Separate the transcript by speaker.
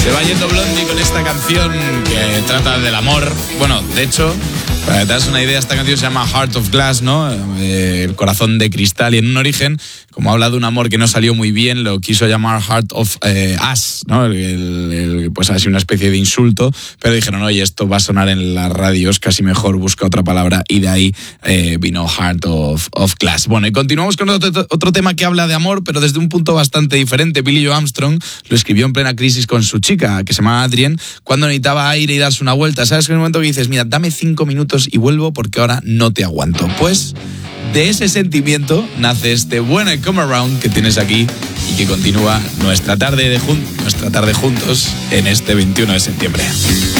Speaker 1: Se va yendo Blondie con esta canción que trata del amor. Bueno, de hecho, para que te das una idea, esta canción se llama Heart of Glass, ¿no? El corazón de cristal. Y en un origen, como habla de un amor que no salió muy bien, lo quiso llamar Heart of Ass, ¿no? Pues así una especie de insulto. Pero dijeron, oye, esto va a sonar en las radios, casi mejor busca otra palabra. Y de ahí vino Heart of Glass. Bueno, y continuamos con otro tema que habla de amor, pero desde un punto bastante diferente. Billie Joe Armstrong lo escribió en plena crisis con su chica, que se llama Adrienne, cuando necesitaba aire y darse una vuelta. ¿Sabes? En el momento que dices, mira, dame 5 minutos y vuelvo porque ahora no te aguanto. Pues de ese sentimiento nace este When I Come Around que tienes aquí y que continúa nuestra tarde juntos en este 21 de septiembre.